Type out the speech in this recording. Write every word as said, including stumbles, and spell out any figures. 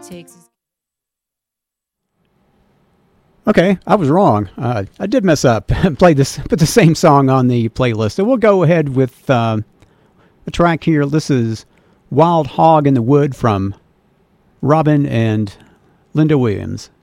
takes is... Okay, I was wrong. Uh, I did mess up and play this, put the same song on the playlist. So we'll go ahead with uh, a track here. This is Wild Hog in the Wood from Robin and Linda Williams.